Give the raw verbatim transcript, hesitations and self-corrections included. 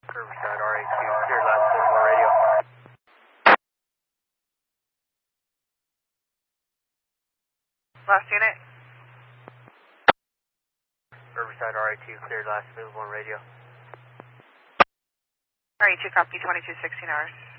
Riverside R A two, clear last available radio. Last unit. Riverside R A two, clear last available radio. R A two, copy twenty-two sixteen hours.